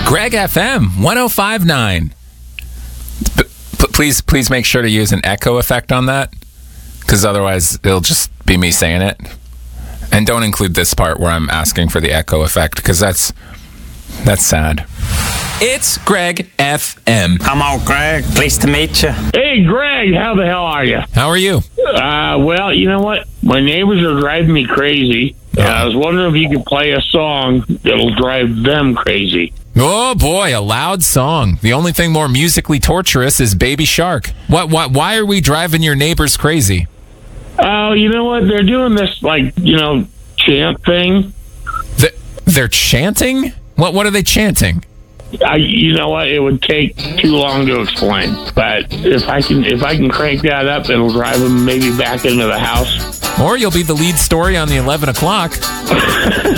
Greg FM 1059. Please make sure to use an echo effect on that, because otherwise it'll just be me saying it. And don't include this part where I'm asking for the echo effect, because that's sad. It's Greg FM. Come on, Greg. Pleased to meet you. Hey, Greg, how the hell are you? How are you? Well, you know what? My neighbors are driving me crazy. I was wondering if you could play a song that'll drive them crazy. Oh boy, a loud song. The only thing more musically torturous is Baby Shark. Why are we driving your neighbors crazy? Oh, you know what? They're doing this, chant thing. They're chanting? What are they chanting? You know what? It would take too long to explain. But if I can crank that up, it'll drive them maybe back into the house. Or you'll be the lead story on the 11 o'clock.